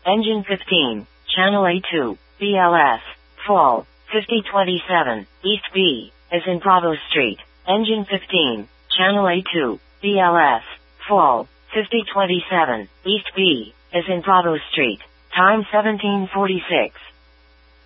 Engine 15, Channel A2, BLS, Fall, 5027, East B, as in Bravo Street. Engine 15, Channel A2, BLS, Fall, 5027, East B, as in Bravo Street. Time 1746.